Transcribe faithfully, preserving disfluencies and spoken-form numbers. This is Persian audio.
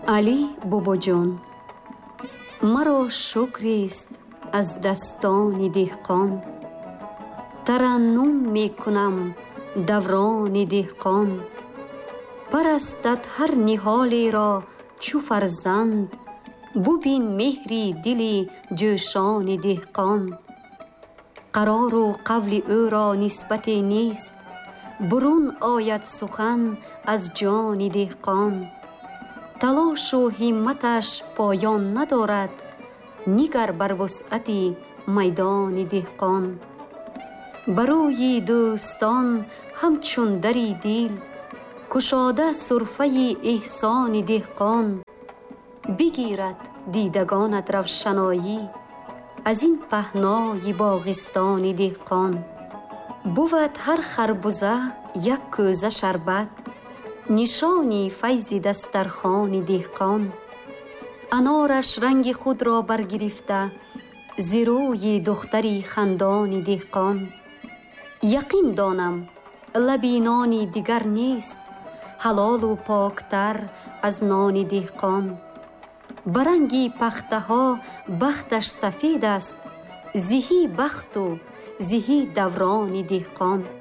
علی باباجان، مرا شکریست از دستان دهقان. ترنم می کنم دوران دهقان. پرستد هر نهالی را چو فرزند. ببین مهری دل جوشان دهقان. قرار و قول او را نسبتی نیست. برون آید سخن از جان دهقان. تلاش و همتش پایان ندارد. نگر بر وسعت میدان دهقان. برای دوستان همچون دری دل، کشاده سرفه احسان دهقان. بگیرد دیدگانت روشنایی از این پهنای باغستان دهقان. بود هر خربزه یک کوزه شربت، نشانی فیض دسترخوان دهقان. انارش رنگ خود را برگرفته ز روی دختری خندان دهقان. یقین دانم لب نانی دیگر نیست حلال و پاکتر از نان دهقان. برنگی پخته ها بختش سفید است، زهی بخت و زهی دوران دهقان.